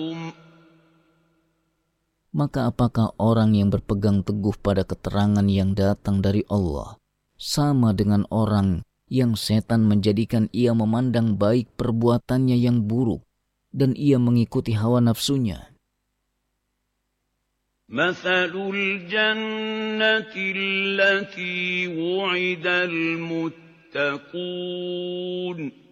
Maka apakah orang yang berpegang teguh pada keterangan yang datang dari Allah sama dengan orang yang setan menjadikan ia memandang baik perbuatannya yang buruk dan ia mengikuti hawa nafsunya? مثل الجنة التي وعد المتقون